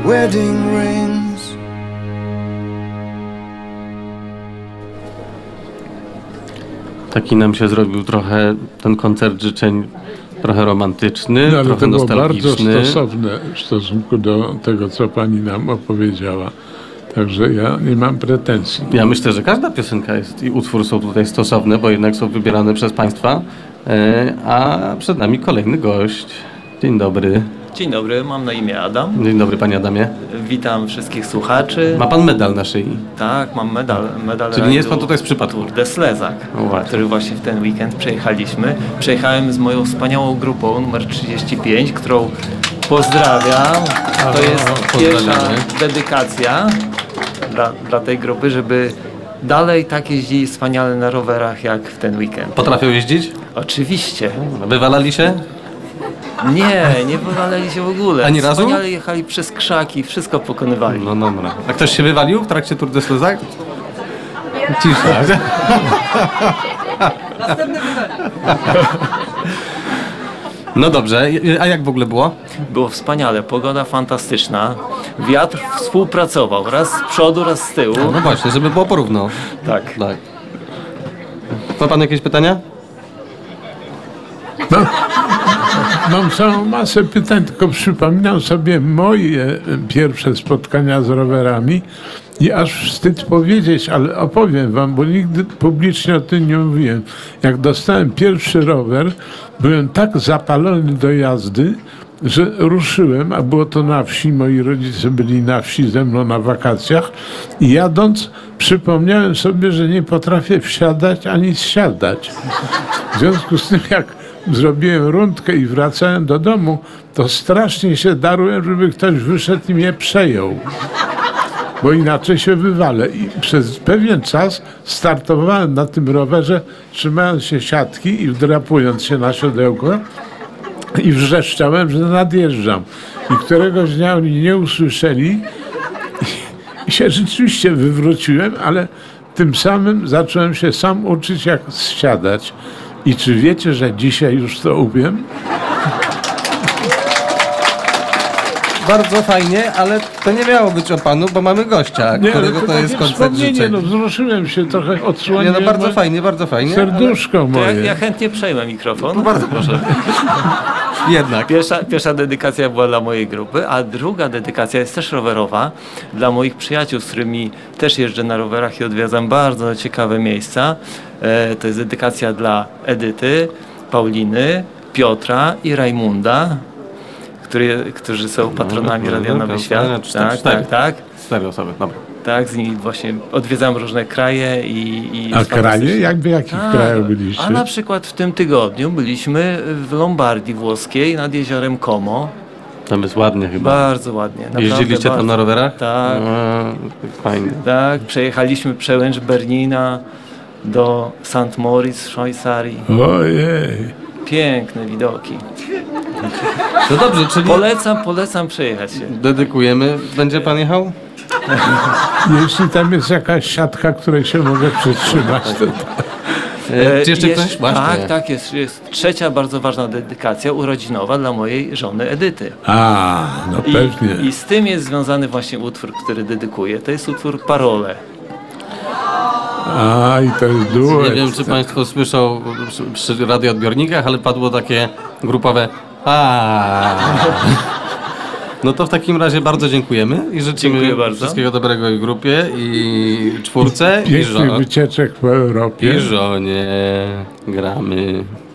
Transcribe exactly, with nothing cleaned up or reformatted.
wedding rings. Taki nam się zrobił trochę ten koncert życzeń, trochę romantyczny, No, ale trochę to było bardzo nostalgiczny. stosowne w stosunku do tego, co pani nam opowiedziała. Także ja nie mam pretensji. Ja myślę, że każda piosenka jest i utwór są tutaj stosowne, bo jednak są wybierane przez Państwa. E, a przed nami kolejny gość. Dzień dobry. Dzień dobry, mam na imię Adam. Dzień dobry, Panie Adamie. Witam wszystkich słuchaczy. Ma Pan medal na szyi. Tak, mam medal. medal Czyli nie jest Pan tutaj z przypadku. Tour de Slezak, No właśnie. który właśnie w ten weekend przejechaliśmy. Przejechałem z moją wspaniałą grupą numer trzydzieści pięć, którą pozdrawiam. To jest pierwsza pozdrawiamy. dedykacja dla, dla tej grupy, żeby dalej tak jeździli wspaniale na rowerach jak w ten weekend. Potrafią jeździć? Oczywiście. Wywalali się? Nie, nie wywalali się w ogóle. Ani razu? Wspaniale jechali przez krzaki, wszystko pokonywali. No dobra. A ktoś się wywalił w trakcie Tour de Slezak? Cisza. No dobrze, a jak w ogóle było? Było wspaniale, pogoda fantastyczna, wiatr współpracował, raz z przodu, raz z tyłu. No właśnie, żeby było porówno. Tak. Tak. Ma Pan jakieś pytania? No, mam całą masę pytań, tylko przypominam sobie moje pierwsze spotkania z rowerami i aż wstyd powiedzieć, ale opowiem wam, bo nigdy publicznie o tym nie mówiłem. Jak dostałem pierwszy rower, byłem tak zapalony do jazdy, że ruszyłem, a było to na wsi, moi rodzice byli na wsi ze mną na wakacjach i jadąc przypomniałem sobie, że nie potrafię wsiadać ani zsiadać. W związku z tym, jak zrobiłem rundkę i wracałem do domu, to strasznie się darłem, żeby ktoś wyszedł i mnie przejął. Bo inaczej się wywalę. I przez pewien czas startowałem na tym rowerze, trzymając się siatki i wdrapując się na siodełko i wrzeszczałem, że nadjeżdżam. I któregoś dnia oni nie usłyszeli i, i się rzeczywiście wywróciłem, ale tym samym zacząłem się sam uczyć, jak zsiadać. I czy wiecie, że dzisiaj już to umiem? Bardzo fajnie, ale to nie miało być o Panu, bo mamy gościa, Nie, którego ale to jest takie koncert wspomnienie, życzeń. no wzruszyłem się trochę, Nie, odsłoniłem no bardzo moje fajnie, bardzo fajnie. serduszko To ja, moje. ja chętnie przejmę mikrofon. Bardzo proszę. Jednak. Pierwsza, pierwsza dedykacja była dla mojej grupy, a druga dedykacja jest też rowerowa dla moich przyjaciół, z którymi też jeżdżę na rowerach i odwiedzam bardzo ciekawe miejsca. E, to jest dedykacja dla Edyty, Pauliny, Piotra i Rajmunda, który, którzy są patronami dobra, Radia Nowy dobra, Świat. dobra, cztery, Tak, cztery. tak, tak. Cztery osoby, dobra. Tak, z nimi właśnie odwiedzam różne kraje i... i A jest kraje? fantastycznie. Jakby jakich Tak, krajach byliście? A na przykład w tym tygodniu byliśmy w Lombardii włoskiej nad jeziorem Como. Tam jest ładnie chyba. Bardzo ładnie. naprawdę Jeździliście tam bardzo. na rowerach? Tak, No, fajnie. tak. Przejechaliśmy przełęcz Bernina do Sankt Moritz w Szwajcarii. Ojej. Piękne widoki. No dobrze, czyli Polecam, polecam przejechać się. dedykujemy. Będzie Pan jechał? Jeśli tam jest jakaś siatka, której się mogę przytrzymać, to... E, czy jeszcze jest, ktoś? Właśnie. Tak, tak, jest, jest trzecia bardzo ważna dedykacja urodzinowa dla mojej żony Edyty. A, no I, pewnie. I z tym jest związany właśnie utwór, który dedykuję. To jest utwór Parole. A, i to jest duet. Nie wiem, czy Państwo słyszą przy, przy radioodbiornikach, ale padło takie grupowe a. No to w takim razie bardzo dziękujemy i życzymy Dziękuję bardzo. wszystkiego dobrego i grupie, i czwórce, i, Pięknych żo- wycieczek po Europie. i żonie. Gramy.